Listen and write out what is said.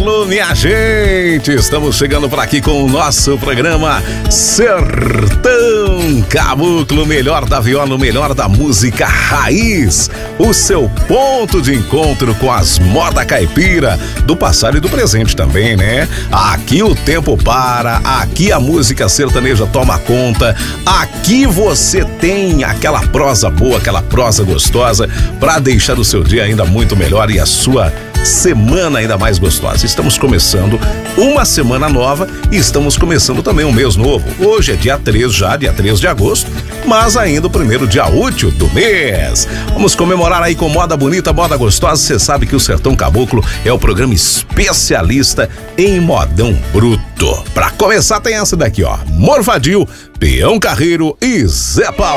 Alô, minha gente! Estamos chegando por aqui com o nosso programa Sertão Caboclo, melhor da viola, o melhor da música raiz. O seu ponto de encontro com as moda caipira, do passado e do presente também, né? Aqui o tempo para, aqui a música sertaneja toma conta, aqui você tem aquela prosa boa, aquela prosa gostosa para deixar o seu dia ainda muito melhor e a sua semana ainda mais gostosa. Estamos começando uma semana nova e estamos começando também um mês novo. Hoje é dia 3 já, dia 3 de agosto, mas ainda o primeiro dia útil do mês. Vamos comemorar aí com moda bonita, moda gostosa. Você sabe que o Sertão Caboclo é o programa especialista em modão bruto. Pra começar tem essa daqui, ó: Morfadil, Peão Carreiro e Zé Paulo.